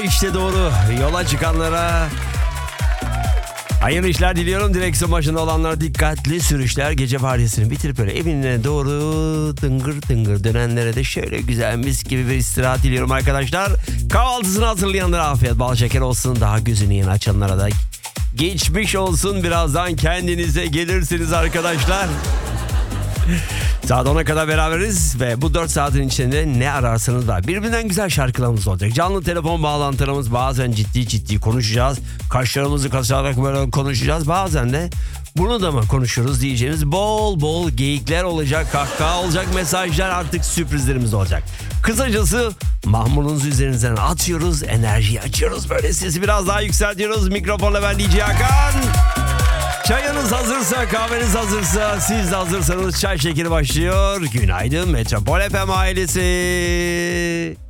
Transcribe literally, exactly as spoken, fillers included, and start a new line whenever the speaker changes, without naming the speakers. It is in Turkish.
işte doğru. Yola çıkanlara hayırlı işler diliyorum. Direksiyon başında olanlar dikkatli sürüşler. Gece vardiyasını bitirip böyle evine doğru dıngır dıngır dönenlere de şöyle güzel mis gibi bir istirahat diliyorum arkadaşlar. Kahvaltısını hazırlayanlara afiyet bal şeker olsun. Daha gözünü yeni açanlara da geçmiş olsun. Birazdan kendinize gelirsiniz arkadaşlar. Saat ona kadar beraberiz ve bu dört saatin içinde ne ararsanız var. Birbirinden güzel şarkılarımız olacak. Canlı telefon bağlantılarımız, bazen ciddi ciddi konuşacağız. Kaşlarımızı kaşarak böyle konuşacağız. Bazen de bunu da mı konuşuruz diyeceğimiz bol bol geyikler olacak, kahkaha olacak, mesajlar, artık sürprizlerimiz olacak. Kısacası mahmurunuzu üzerinizden atıyoruz, enerjiyi açıyoruz, böyle sesi biraz daha yükseltiyoruz. Mikrofonla ben D J Hakan. Çayınız hazırsa, kahveniz hazırsa, siz de hazırsanız çay şekeri başlıyor. Günaydın Metropol F M ailesi.